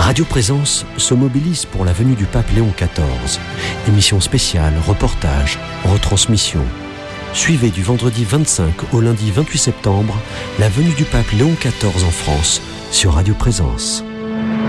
Radio Présence se mobilise pour la venue du pape Léon XIV. Émission spéciale, reportage, retransmission. Suivez du vendredi 25 au lundi 28 septembre la venue du pape Léon XIV en France sur Radio Présence.